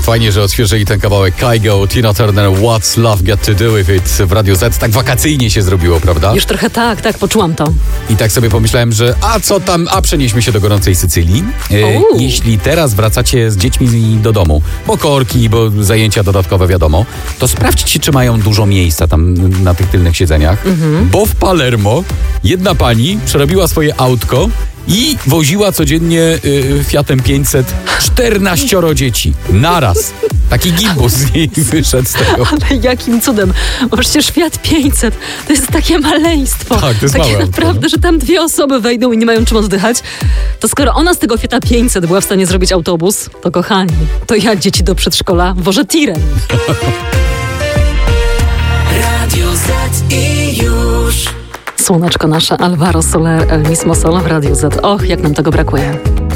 Fajnie, że odświeżyli ten kawałek Kygo, Tina Turner, What's Love Got To Do With It w Radiu Z. Tak wakacyjnie się zrobiło, prawda? Już trochę tak, poczułam to. I tak sobie pomyślałem, że przenieśmy się do gorącej Sycylii. Jeśli teraz wracacie z dziećmi do domu, bo korki, bo zajęcia dodatkowe wiadomo, to sprawdźcie, czy mają dużo miejsca tam na tych tylnych siedzeniach, bo w Palermo jedna pani przerobiła swoje autko i woziła codziennie Fiatem 500 14 dzieci. Naraz. Taki gimbus z niej wyszedł z tego. Ale jakim cudem? Bo przecież Fiat 500 to jest takie maleństwo. Tak, to jest takie małe naprawdę, auto, że tam 2 osoby wejdą i nie mają czym oddychać. To skoro ona z tego Fiata 500 była w stanie zrobić autobus, to kochani, to ja dzieci do przedszkola wożę tirem. Radio Z i już. Słoneczko nasze, Alvaro Soler, El Mismo Sol w Radiu Z. Och, jak nam tego brakuje.